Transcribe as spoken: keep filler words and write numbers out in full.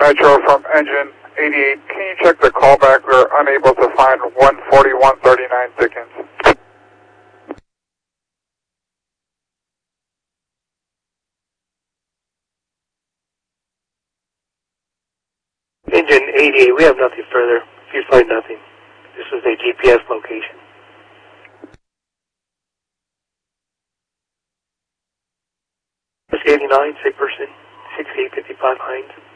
Metro from engine eighty-eight. Can you check the callback? We're unable to find one forty-one thirty-nine Dickens. Engine eighty-eight, we have nothing further. Please find nothing. This is a G P S location. eighty-nine, sick person, six eight five five Hines.